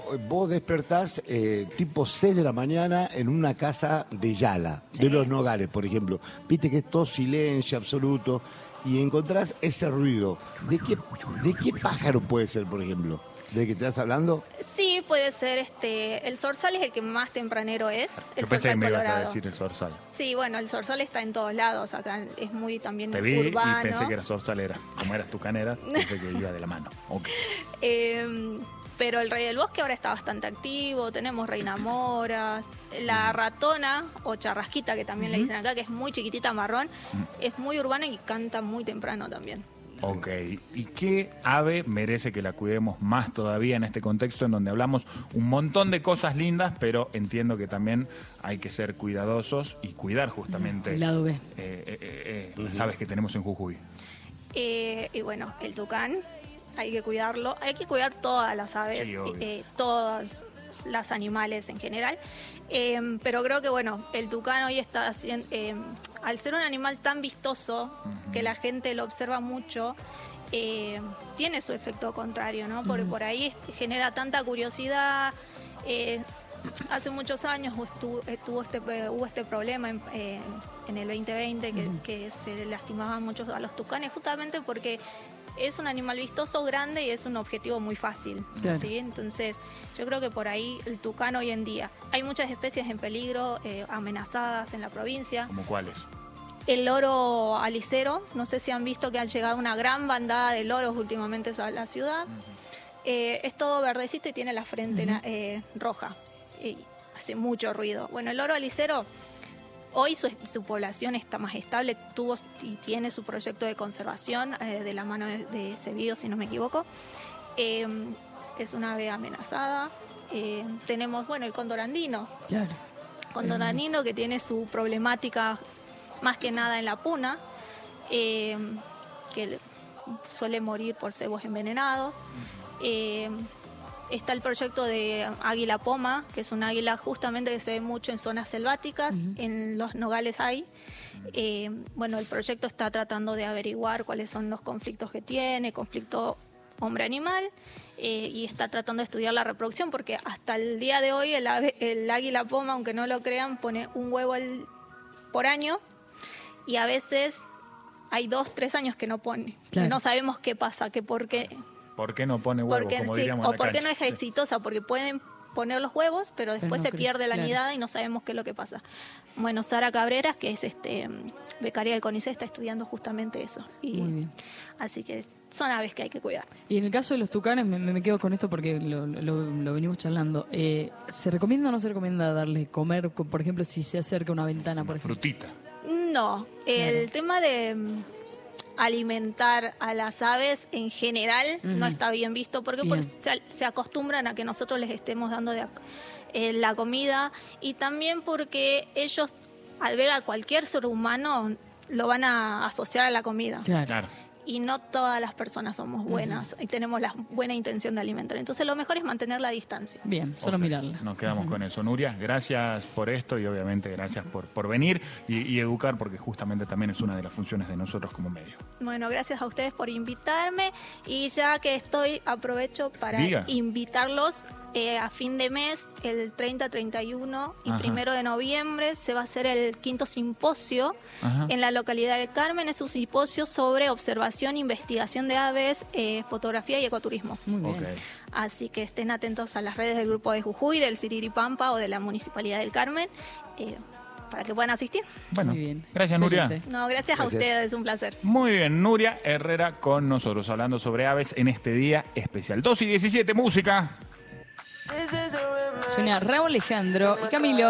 vos despertás tipo 6 de la mañana en una casa de Yala, de Los Nogales, por ejemplo. Viste que es todo silencio absoluto y encontrás ese ruido. ¿De qué pájaro puede ser, por ejemplo? ¿De qué te estás hablando? Sí, puede ser el zorzal es el que más tempranero es. El Yo pensé que zorzal me ibas a colorado. decir el zorzal. Sí, bueno, el zorzal está en todos lados, acá es muy también Te vi urbano. y pensé que era zorsalera. Como eras tucanera, pensé que iba de la mano. Okay. Pero el rey del bosque ahora está bastante activo, tenemos reina moras, la ratona o charrasquita, que también le dicen acá, que es muy chiquitita, marrón, es muy urbana y canta muy temprano también. Ok, ¿y qué ave merece que la cuidemos más todavía en este contexto en donde hablamos un montón de cosas lindas, pero entiendo que también hay que ser cuidadosos y cuidar justamente el lado B. las aves que tenemos en Jujuy? Y bueno, el tucán, hay que cuidarlo, hay que cuidar todas las aves, Sí, todos los animales en general, pero creo que bueno, el tucán hoy está haciendo, al ser un animal tan vistoso, que la gente lo observa mucho, tiene su efecto contrario, ¿no? Porque por ahí genera tanta curiosidad. Hace muchos años hubo este problema en el 2020 que se lastimaban mucho a los tucanes, justamente porque es un animal vistoso, grande y es un objetivo muy fácil. Claro. ¿Sí? Entonces, yo creo que por ahí el tucán hoy en día. Hay muchas especies en peligro, amenazadas en la provincia. ¿Cómo cuáles? El loro alicero, no sé si han visto que han llegado una gran bandada de loros últimamente a la ciudad. Es todo verdecito y tiene la frente roja. Hace mucho ruido. Bueno, el loro alicero, hoy su población está más estable, tuvo y tiene su proyecto de conservación de la mano de Sevío, si no me equivoco. Es una ave amenazada. Tenemos, bueno, el cóndor andino. Claro. Cóndor andino que tiene su problemática más que nada en la puna, que suele morir por cebos envenenados. Está el proyecto de águila poma, que es un águila justamente que se ve mucho en zonas selváticas, en los nogales hay. Bueno, el proyecto está tratando de averiguar cuáles son los conflictos que tiene, conflicto hombre-animal, y está tratando de estudiar la reproducción, porque hasta el día de hoy el águila poma, aunque no lo crean, pone un huevo por año, y a veces hay 2-3 años que no pone. Claro. Y no sabemos qué pasa, ¿Por qué no pone huevos, como diríamos en o la por qué cancha? no es exitosa, porque pueden poner los huevos, pero después no se crece, pierde la claro. nidada y no sabemos qué es lo que pasa. Bueno, Sara Cabreras, que es becaria del CONICET, está estudiando justamente eso. Y Muy bien. así que son aves que hay que cuidar. Y en el caso de los tucanes, me quedo con esto porque lo venimos charlando. ¿Se recomienda o no se recomienda darle comer, por ejemplo, si se acerca una ventana, por ejemplo? Frutita. No, el tema de alimentar a las aves en general no está bien visto, porque se acostumbran a que nosotros les estemos dando la comida, y también porque ellos, al ver a cualquier ser humano, lo van a asociar a la comida. Claro. Y no todas las personas somos buenas y tenemos la buena intención de alimentar. Entonces lo mejor es mantener la distancia. Bien, solo Ok, mirarla. Nos quedamos con eso. Nuria, gracias por esto y obviamente gracias por venir y educar, porque justamente también es una de las funciones de nosotros como medio. Bueno, gracias a ustedes por invitarme, y ya que aprovecho para invitarlos a fin de mes, el 30, 31 y 1 de noviembre, se va a hacer el 5º simposio en la localidad del Carmen. Es un simposio sobre observación, investigación de aves, fotografía y ecoturismo. Muy bien. Ok. Así que estén atentos a las redes del Grupo de Jujuy, del Siriripampa o de la Municipalidad del Carmen, para que puedan asistir. Bueno, Muy bien. gracias, Nuria. Excelente. No, gracias a ustedes, un placer. Muy bien, Nuria Herrera con nosotros, hablando sobre aves en este día especial. 2:17, música. Suena Raúl Alejandro y Camilo.